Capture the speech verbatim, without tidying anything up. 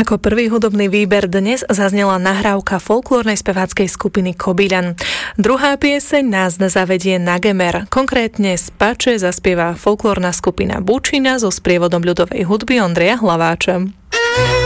Ako prvý hudobný výber dnes zaznela nahrávka folklórnej speváckej skupiny Kobyľan. Druhá pieseň nás zavedie na Gemer. Konkrétne Spače zaspieva folklórna skupina Bučina so sprievodom ľudovej hudby Ondreja Hlaváča.